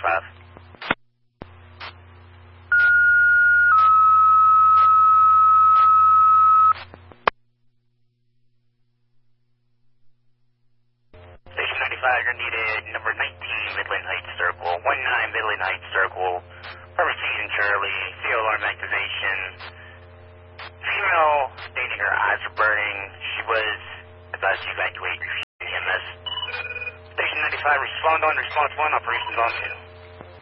95. Station 95, you're needed number 19 Midland Heights Circle, 19 Midland Heights Circle, Proceeding Charlie, CO alarm activation. Female stating her eyes are burning. She was advised to evacuate EMS. Station 95, respond on, response 1, operations on 2.